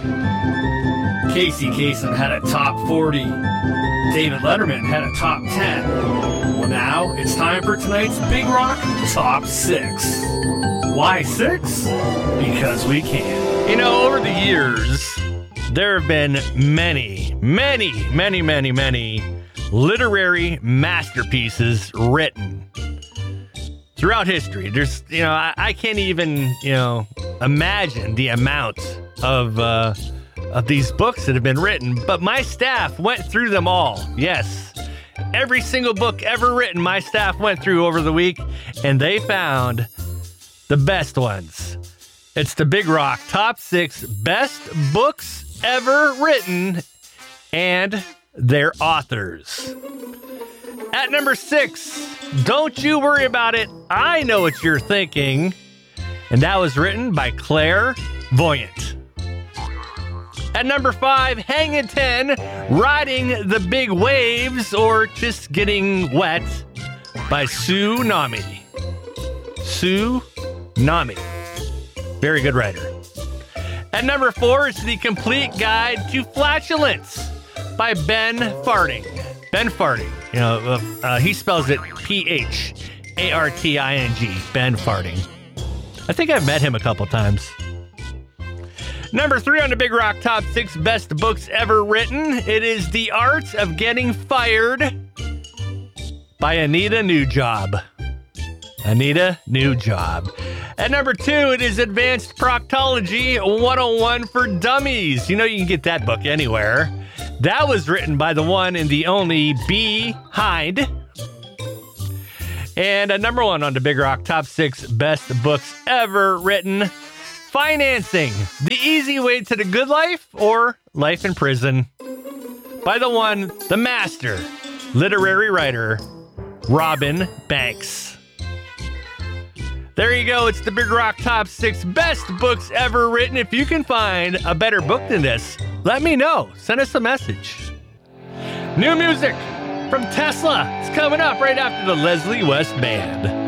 Casey Kasem had a top 40. David Letterman had a top 10. Well, now it's time for tonight's Big Rock Top 6. Why 6? Because we can. You know, over the years, there have been many literary masterpieces written throughout history. There's, I can't even, imagine the amount of these books that have been written, but my staff went through them all. Yes. Every single book ever written, my staff went through over the week, and they found the best ones. It's the Big Rock Top 6 Best Books Ever Written and their authors. At number 6, Don't You Worry About It, I Know What You're Thinking, and that was written by Claire Voyant. At number 5, Hangin' 10, Riding the Big Waves or Just Getting Wet by Sue Nami. Sue Nami. Very good writer. At number 4 is The Complete Guide to Flatulence by Ben Farting. Ben Farting. He spells it P-H-A-R-T-I-N-G. Ben Farting. I think I've met him a couple times. Number 3 on the Big Rock Top 6 Best Books Ever Written. It is The Art of Getting Fired by Anita Newjob. Anita Newjob. At number 2, it is Advanced Proctology 101 for Dummies. You can get that book anywhere. That was written by the one and the only B. Hind. And at number 1 on the Big Rock Top 6 Best Books Ever Written, Financing, The Easy Way to the Good Life or Life in Prison by the one, the master, literary writer, Robin Banks. There you go. It's the Big Rock Top 6 Best Books Ever Written. If you can find a better book than this, let me know. Send us a message. New music from Tesla is coming up right after the Leslie West Band.